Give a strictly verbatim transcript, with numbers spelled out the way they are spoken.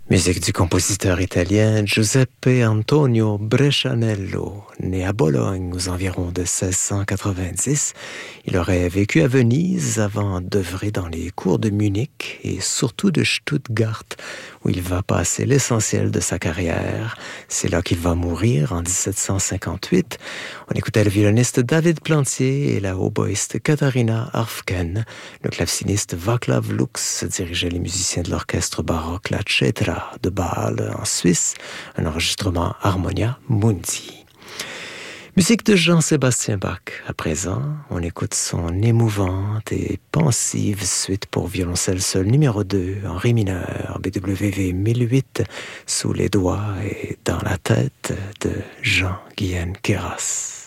Musique du compositeur italien Giuseppe Antonio Brescianello, né à Bologne aux environs de seize cent quatre-vingt-dix. Il aurait vécu à Venise avant d'œuvrer dans les cours de Munich et surtout de Stuttgart, où il va passer l'essentiel de sa carrière. C'est là qu'il va mourir en dix-sept cent cinquante-huit. On écoutait le violoniste David Plantier et la hautboïste Katharina Arfken. Le claveciniste Václav Lux dirigeait les musiciens de l'orchestre baroque La Cetra de Bâle en Suisse, un enregistrement Harmonia Mundi. Musique de Jean-Sébastien Bach. À présent, on écoute son émouvante et pensive suite pour violoncelle seul numéro deux en ré mineur, B W V mille huit, sous les doigts et dans la tête de Jean-Guyen Queyras.